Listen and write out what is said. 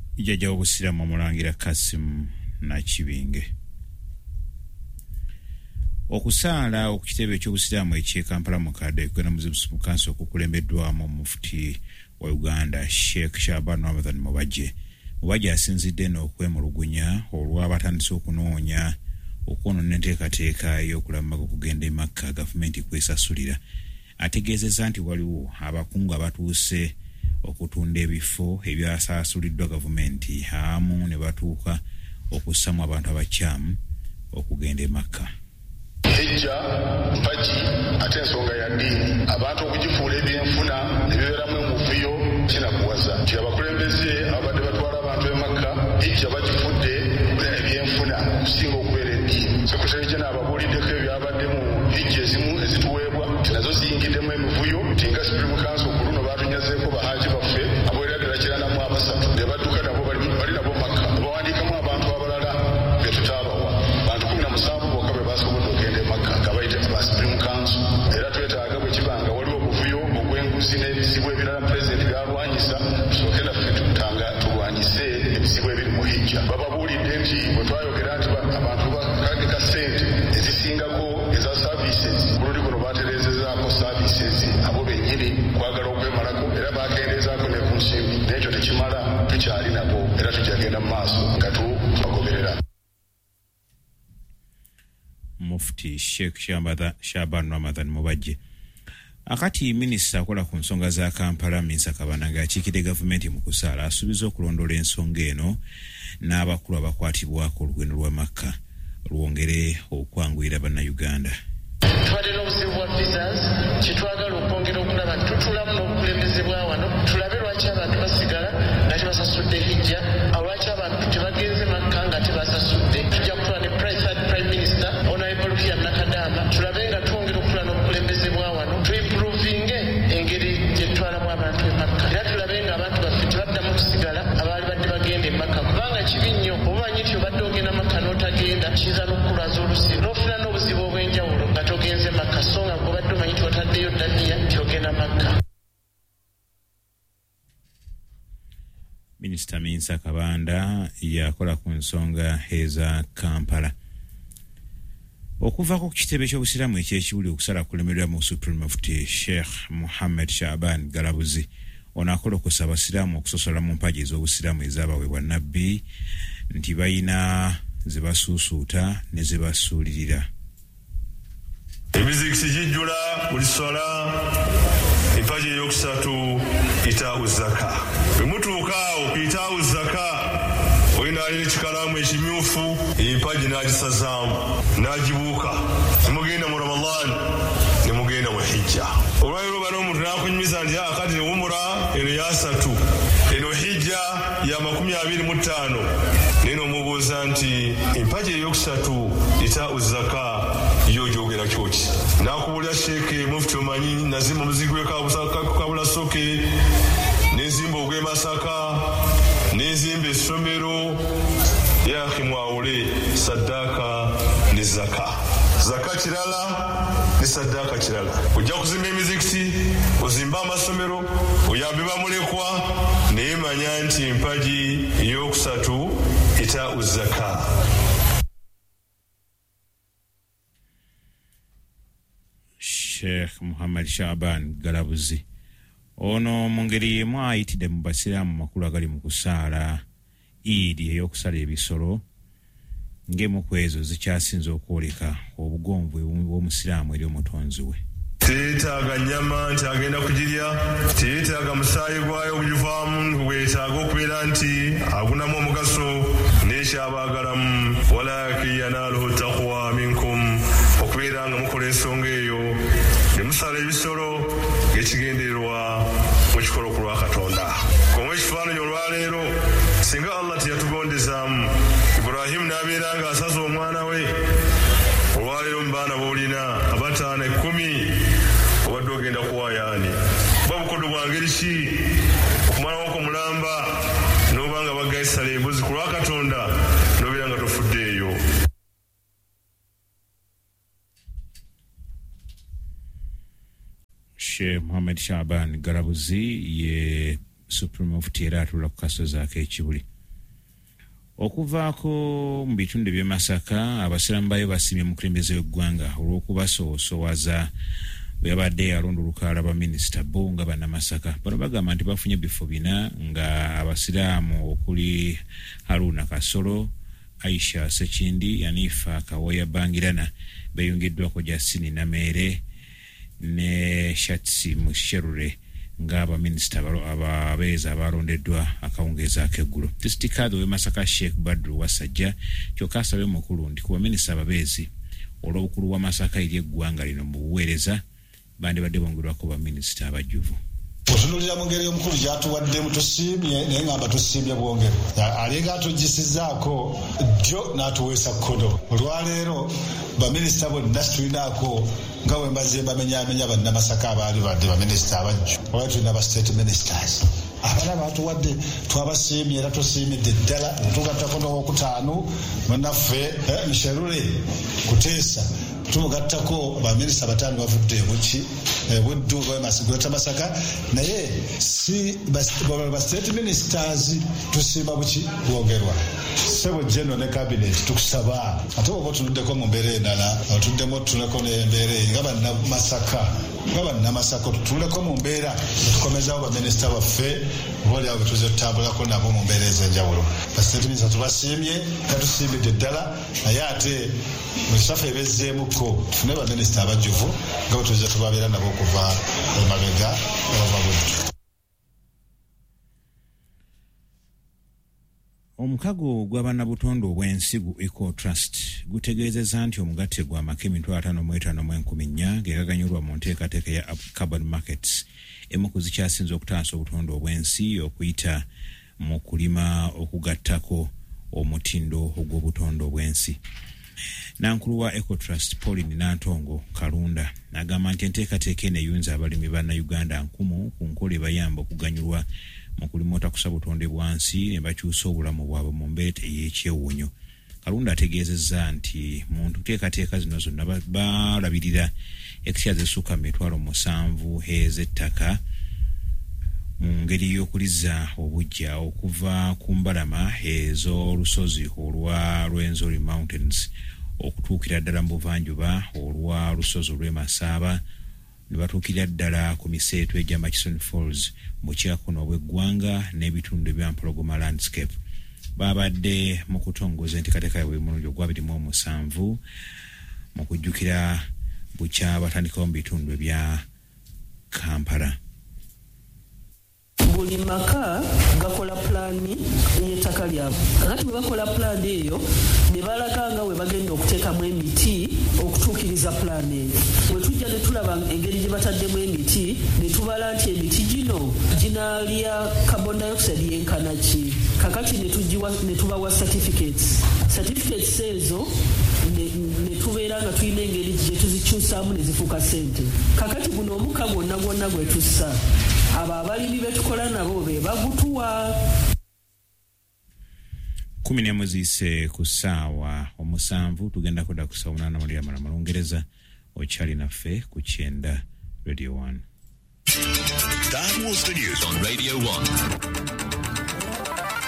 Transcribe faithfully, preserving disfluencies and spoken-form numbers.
Jjajja w'obusiraamu Omulangira Kassim Nakibinge. Okusaala okukitebe ky'obusiraamu eky'e Kampala mu kadde kwena Muslim Council okukulembeddwamu Mufti wa Uganda Sheikh Shaban Ramadhan Mubajje. Mubajje asinzidde n'okwemulugunya olw'abatandise okunoonya okwonoona enteekateeka y'okulamaga okugenda e Makka gavumenti kwesasulira. Ategeezezza nti waliwo abakungu abatuuse okutunda ebifo ebyasaasuliddwa gavumenti amu ne batuuka okussamu abantu abakyamu okugenda e Makka. Hijja mpaji ate ensonga ya ddiini abantu okugifuula ebyenfuna ne bibeeramu omuvuyo kinakuwaza nti abakulembeze abadde batwala abantu e Makka hijja bagifudde ebyenfuna okusinga okubeera eddiini. Sekretary General ababuuliddeko ebyabaddemu hijja ezimu ezituweebwa nazo ziyingiddemu emivuyo nti nga Supreme Council ku luno baatunyazeeko bahaji baffe abooleraddala kiranamu abasatu ne badduka nabo bali nabo Makka bawandiikamu abantu abalala be tutaabawa bantu kumi na musanvu bokka be baasobodde okugenda e Makka nga bayita aba Supreme Council. Era twetaaga bwe kibanga waliwo obuvuyo obw'enguzi n'ebizibu ebirala Pulezidenti byalwanyisa tusooke naffe tutanga tulwanyise ebizibu ebiri mu hijja. Bababuulidde nti bwe twayogera nti abantu bakageka ssente ezisingako eza services ku luli kuno baatereezezaako services abo bennyini kwagala okwemalako era baakendeezaako ne ku nsimbi n'ekyo tekimala tukyali nabo era tukyagenda mu maaso nga tubagoberera. Mufti Sheikh Shaban Ramadhan Mubajje. Akati minisita akola ku nsonga za Kampala Minsa Kabana ng'akiikidde gavumenti mu kusaala asuubiza okulondoola ensonga eno n'abakulu abakwatibwako olugendo lwa Makka lwongere okwanguyira bannayuganda. Twadde n'obuzibu bwa visas kyetwagala okwongera okulaba tutulamu n'obukulembeze bwa wano tulabe lwaki abantu basigala nga tebasasudde hijja awo lwaki abantu tebagenze Makka nga tebasasudde. Tujja kukola ne Prime Minister Honorable Kia Nakadama tulabe nga twongera okukola n'obukulembeze bwa wano tuimprovinge engeri gye tutwalamu abantu e Makka era tulabe nga abantu baffe tebaddamu kusigala abaali badde bagenda e Makka kubanga kibi nnyo obumanyi nti obadde ogenda Makka n'otagenda kiyinza n'okukulwaza olusibu n'ofuna n'obuzibu obw'enjawulo nga togenze Makka so nga obadde omanyi nti wataddeyo ddaniya kyogenda Makka. Minisita Minsa Kabanda yakola ku nsonga eza Kampala. Okuva ku kitebe ky'obusiraamu ekyekiwuli okusala kulemerera mu Supreme Mufti Sheikh Muhammad Shaban Galabuzi ono akolokosa abasiraamu okusosola mu mpaji ez'obusiraamu ezaabaweebwa Nabbi nti bayina ze basuusuuta ne ze basuulirira. Emizikisi gijjula buli swala empaji eyokusatu itaawu zaka. Bwe mutuuka awo ku itaawu zaka olina alina ekikalamu ekimyufu empaji n'agisazaamu n'agibuuka ne mugenda mu Ramadan ne mugenda mu hijja. Olwaliro bano omuntu n'akunyumiza nti akati ne wumura eno yasatu eno hijja ya makumi abiri mu ttaano neno omubuuza nti empaji eyokusatu itaawu zaka yo gyogera kyoki n'akubulya Sheikh Mufti omanyi nazimba omuzigo w'ekabula soke n'enzimba ogw'e Masaka n'enzimba essomero yaki mwawule saddaaka ne zaka. Zaka kirala ne saddaaka kirala. Ojja kuzimba emizikiti ozimba amasomero oyambe bamulekwa naye manya nti empaji ey'okusatu itaawu zaka. Sheikh Muhammad Shaban Galabuzi ono mu ngeri yemu ayitidde mu basiraamu makulu agali mu kusaala Eid ey'okusala ebisolo ng'emu ku ezo zikyasinze okwoleka obugonvu bw'omusiraamu eri omutonzi we. Teetaaga nnyama nti agenda kugirya, teetaaga musaayi gwayo oguvaamu, weetaaga okubeera nti agunamu omugaso n'ekyabaagalamu walakin yanaaluhu taqwa minkum okubeera nga mukola ensonga eyo ne musala ebisolo ng'ekigendererwa mu kikolo ku lwa Katonda. Kumu ekifaananyi olwaleero singa Allah teyatugondezaamu Ibrahimu n'abeera ng'asaza omwana we olwaleero mu baana b'olina abataano ekkumi obadde ogenda kuwaayaani kuba bukodo bwa ngeri ki okumalawoko mulamba n'oba nga bagayisala embuzi ku lwa Katonda n'obeera nga tofuddeeyo. Sheikh Muhammad Shaban Galabuzi ye Supreme Mufti era atula ku kasozi ak'ekibuli. Okuvaako mu bitundu by'e Masaka abasiraamu bayo basimye mukulembeze w'eggwanga olw'okubasoosowaza bwe yabadde alonda olukalala ba minisita bo nga bannamasaka. Bano bagamba nti bafunye ebifo bina nga abasiraamu okuli Haruna Kasolo, Aisha Sekindi, Yanifa Kawoya Bangirana beyungiddwako Jasini Namere ne Shatsi Musherure nga abaminisita ababeeza abalondeddwa akawungeeza ak'eggulu. Disitulikaazi w'e Masaka Sheikh Badru Wasajja kyokka asabye mukulu nti ku baminisita ababeezi olw'obukulu wa Masaka eri eggwanga lino mu buweereza bandibadde bongerwako baminisita abajjuvu. Otunulira mu ngeri omukulu gyatuwaddemu tusiimye naye ngamba tusiimye bwongere alinga atugisizaako ddyo n'atuweesa kkono. Olwaleero baminisita bonna tulinaako nga bwe mbaze bamenyaamenya bannamasaka abaali badde baminisita abajju olwali tulina ba state ministers abala batuwadde twabasiimye era tusiimidde ddala tugattako n'owokutaano munaffe Misherure Kuteesa tumugattako baminisita bataano bavudde ebuki buddu bwemasiguleta Masaka naye si ba state ministers tusiima buki bwongerwa sebo general ne cabinet tukusaba ate oba tunuddeko mu mbeera endala otuddemu tuleko n'embeera nga banna Masaka nga banna Masaka tutuleko mu mbeera tukomezawo baminisita baffe obaoliawo betuze tutambulako nabo mu mbeera ez'enjawulo. Ba state ministers tubasiimye nga tusiimidde ddala naye ate mu kisaffe ebezzeemuko tufune baminisita abajjuvu nga bwe tuze tubabeera nabo okuva emabega obava buddu. Omukago gw'abannabutonde obw'ensi gu Eco Trust gutegeezezza nti omugatte gwa maka emitwalo ataano mu etaano mu enkumi nnya gegaganyulwa mu nteekateeka ya carbon markets emu ku zikyasinze okutaasa obutonde obw'ensi okuyita mu kulima okugattako omutindo ogw'obutonde obw'ensi. Nankulu wa Eco Trust Pauline Nantongo Kalunda agamba nti enteekateeka eno eyunza abalimi bannayuganda nkumu ku nkola ebayamba okuganyulwa mu kulima otakusa butonde bwansi ne bakyusa obulamu bwabwe mu mbeera ey'ekyewuunyo. Kalunda ategeezezza nti mu nteekateeka zino zonna balabirira ekisya zisukka mu mitwalo musanvu ez'ettaka mu ngeri y'okuliza obujja okuva ku mbalama ez'olusozi olwa Rwenzori Mountains okutuukira ddala mu buvanjuba olwa lusozi olw'e Masaaba ne batuukira ddala ku miseeto egya Murchison Falls mu kyakono bw'eggwanga n'ebitundu ebya Mpologoma Landscape. Babadde mu kutongoza enteekateeka yaabwe omulundi ogw'abiri mu musanvu mu kujjukira bukya batandikawo mu bitundu ebya Kampala. Buli maka gakola pulaani y'ettaka lyabwe. Kakati bwe bakola pulaani eyo ne balaga nga we bagenda okuteekamu emiti okutuukiriza pulaani eyo. Bwe tujja ne tulaba engeri gye bataddemu emiti ne tubala nti emiti gino ginaalya carbon dioxide yenkana ki. Kakati ne tubawa certificates. Certificates ezo ne tubeera nga tulina engeri gye tuzikyusaamu ne zifuuka ssente. Kakati guno omukka gwonna gwonna gwe tussa abo abalimi betukola nabo be bagutuwa. kumi n'emu ziise ku ssaawa omusanvu tugenda kudda ku ssaawa munaana mu lyamala malungereza okyali naffe ku kyenda Radio one. That was the news on Radio one.